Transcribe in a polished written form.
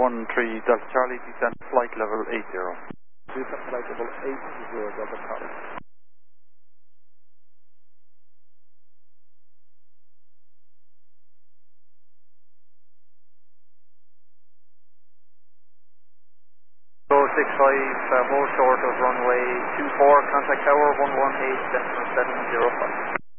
13 Delta Charlie, descent flight level 80. Descent flight level 80, Delta Charlie. Go 65, more short of runway 24, contact tower 118, center 705.